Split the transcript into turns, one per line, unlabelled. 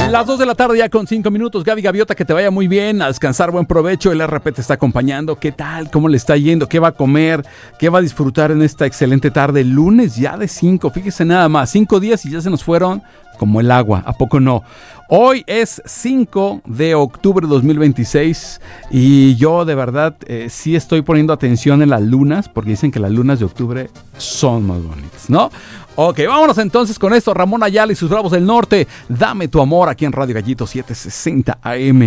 Las 2 de la tarde ya con 5 minutos. Gaby Gaviota, que te vaya muy bien, a descansar, buen provecho. El RP te está acompañando. ¿Qué tal? ¿Cómo le está yendo? ¿Qué va a comer? ¿Qué va a disfrutar en esta excelente tarde? Lunes ya de 5, fíjese nada más, 5 días y ya se nos fueron como el agua, ¿a poco no? Hoy es 5 de octubre de 2026 y yo de verdad sí estoy poniendo atención en las lunas, porque dicen que las lunas de octubre son más bonitas, ¿no? Ok, vámonos entonces con esto. Ramón Ayala y sus Bravos del Norte. Dame tu amor aquí en Radio Gallito 760 AM.